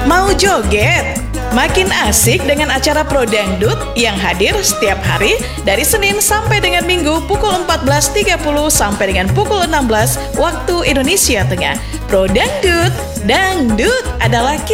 Mau joget? Makin asik dengan acara Pro Dangdut yang hadir setiap hari dari Senin sampai dengan Minggu pukul 14.30 sampai dengan pukul 16 waktu Indonesia Tengah. Pro Dangdut, dangdut adalah